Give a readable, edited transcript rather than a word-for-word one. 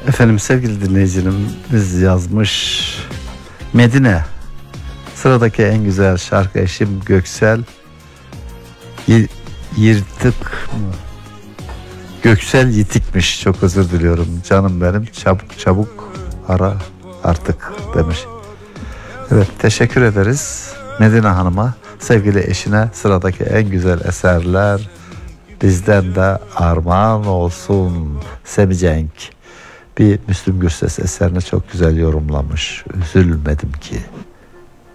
Efendim sevgili dinleyicilerimiz yazmış. Medine. Sıradaki en güzel şarkı eşim Göksel. Yırtık mı? Göksel Yitikmiş. Çok özür diliyorum. Canım benim. Çabuk çabuk ara artık demiş. Evet, teşekkür ederiz Medine Hanım'a. Sevgili eşine sıradaki en güzel eserler bizden de armağan olsun. Semicenk bir Müslüm Gürses eserini çok güzel yorumlamış. Üzülmedim ki.